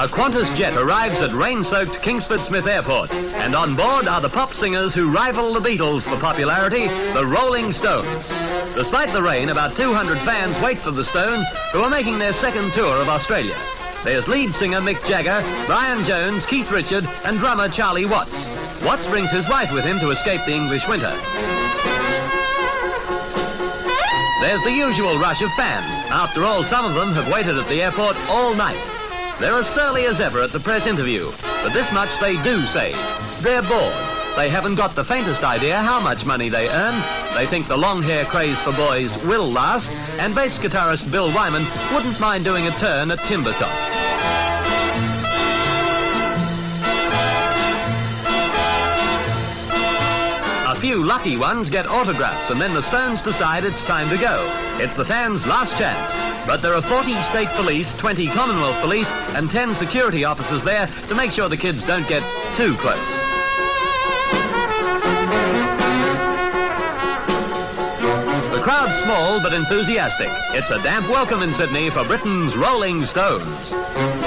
A Qantas jet arrives at rain-soaked Kingsford Smith Airport, and on board are the pop singers who rival the Beatles for popularity, the Rolling Stones. Despite the rain, about 200 fans wait for the Stones, who are making their second tour of Australia. There's lead singer Mick Jagger, Brian Jones, Keith Richard, and drummer Charlie Watts. Watts brings his wife with him to escape the English winter. There's the usual rush of fans. After all, some of them have waited at the airport all night. They're as surly as ever at the press interview, but this much they do say. They're bored. They haven't got the faintest idea how much money they earn. They think the long hair craze for boys will last, and bass guitarist Bill Wyman wouldn't mind doing a turn at Timbertop. A few lucky ones get autographs, and then the Stones decide it's time to go. It's the fans' last chance. But there are 40 state police, 20 Commonwealth police, and 10 security officers there to make sure the kids don't get too close. The crowd's small but enthusiastic. It's a damp welcome in Sydney for Britain's Rolling Stones.